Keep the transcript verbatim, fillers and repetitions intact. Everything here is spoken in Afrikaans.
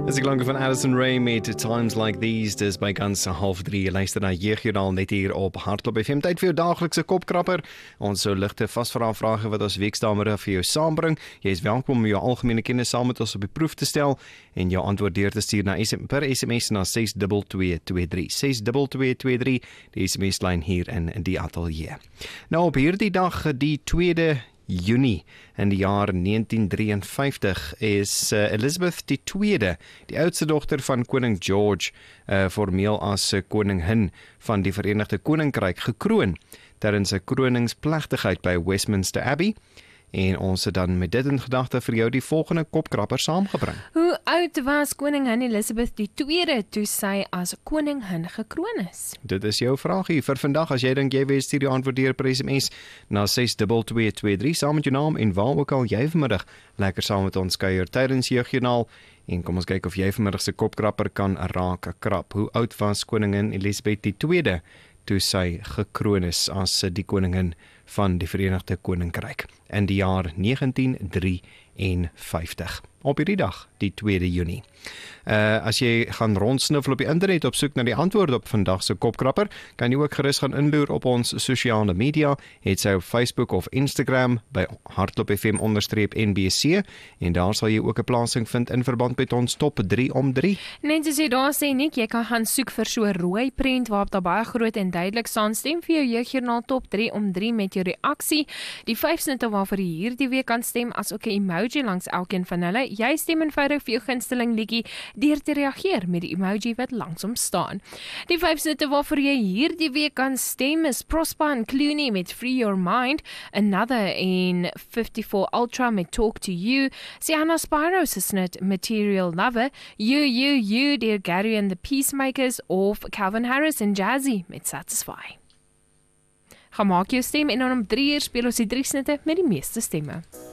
Dis die klanke van Addison Rae met Times Like These, dis by kans half drie, jy luister na Jeugjoernaal net hier op Hardloop F M, tyd vir jou daaglikse kopkrapper, ons so ligte vasvraagvrae wat ons weekstaamiddag vir jou saambring, jy is welkom om jou algemene kennis saam met ons op die proef te stel, en jou antwoord deur te stuur na S M, per S M S na ses twee twee twee drie, ses twee twee twee drie, die S M S-lyn hier in die atelier. Nou op hierdie dag, die tweede Junie in die jaar negentien drieënvyftig is uh, Elizabeth die tweede, die oudste dogter van koning George, uh, formeel as uh, koningin van die Verenigde Koninkryk gekroon tydens 'n kroningsplegtigheid by Westminster Abbey. En ons het dan met dit in gedagte vir jou die volgende kopkrapper saamgebring. Hoe oud was koningin Elizabeth die tweede toe sy as koningin gekroon is? Dit is jou vraagie vir vandag. As jy dink jy weet, stuur jou antwoord deur per S M S na ses twee twee twee drie saam met jou naam en waar ook al jy vanmiddag lekker saam met ons kuier tydens Jeugjoernaal. En kom ons kyk of jy vanmiddag se kopkrapper kan raak krap. Hoe oud was koningin Elizabeth die tweede toe sy gekroon is as die koningin van die Verenigde Koninkryk in die jaar negentien drieënvyftig. Op hierdie dag, die tweede Junie. Uh, as jy gaan rondsniffel op die internet op soek na die antwoord op vandag se kopkrapper, kan jy ook gerus gaan inloer op ons sosiale media, het sy op Facebook of Instagram by Hardloop F M onderstreep N B C, en daar sal jy ook 'n plasing vind in verband met ons top drie om drie. Net soos jy daar sê, Nick, jy kan gaan soek vir so 'n rooi prent waarop daar baie groot en duidelik staan, stem vir jou Jeugjoernaal top drie om drie met jou reaksie, die vyf snitte waarvoor jy hierdie week kan stem, as ook 'n emoji langs elkeen van hulle. Jy stem eenvoudig vir jou gunsteling liedjie deur te reageer met die emoji wat langs hom staan. Die vyf snitte waarvoor jy hierdie week kan stem is Prosper en Clooney met Free Your Mind, Another en fifty-four Ultra met Talk to You, Sienna Spyro se snit Material Lover, You, You, You deur Gary and the Peacemakers, of Calvin Harris en Jazzy met Satisfy. Gaan maak jou stem en dan om drie uur speel ons die drie snitte met die meeste stemme.